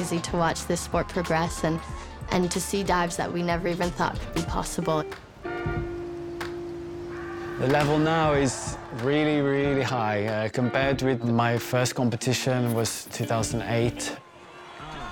crazy to watch this sport progress and to see dives that we never even thought could be possible. The level now is really, really high. Compared with my first competition was 2008.